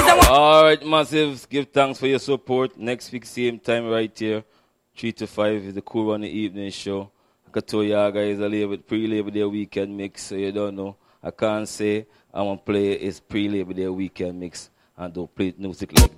All right, Massives, give thanks for your support. Next week, same time right here, 3 to 5 is the Cool Run the Evening show. Katoyaga is a pre-Labor Day weekend mix, so you don't know. I can't say I'm going to play his pre-Labor Day weekend mix and don't play music like